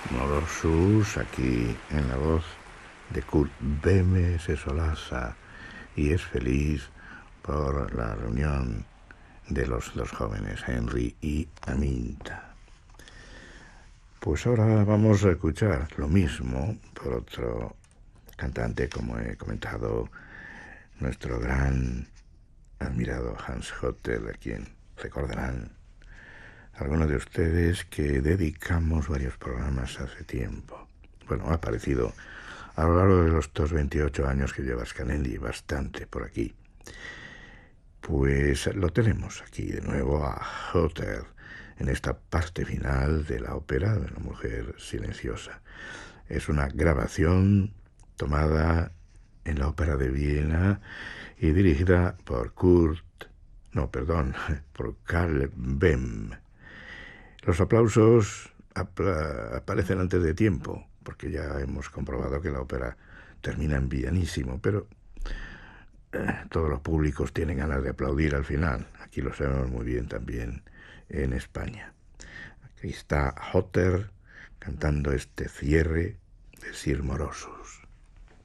Morosus, aquí en la voz de Kurt Beme, se solaza y es feliz por la reunión de los dos jóvenes, Henry y Aminta. Pues ahora vamos a escuchar lo mismo por otro cantante, como he comentado, nuestro gran admirado Hans Hotter, a quien recordarán algunos de ustedes que dedicamos varios programas hace tiempo. Bueno, ha aparecido a lo largo de estos 28 años que lleva Scanelli, bastante por aquí. Pues lo tenemos aquí de nuevo a Hotter en esta parte final de la ópera de la mujer silenciosa. Es una grabación tomada en la ópera de Viena y dirigida por por Karl Bem. Los aplausos aparecen antes de tiempo, porque ya hemos comprobado que la ópera termina en villanísimo, pero todos los públicos tienen ganas de aplaudir al final. Aquí lo sabemos muy bien también en España. Aquí está Hotter cantando este cierre de Sir Morosus.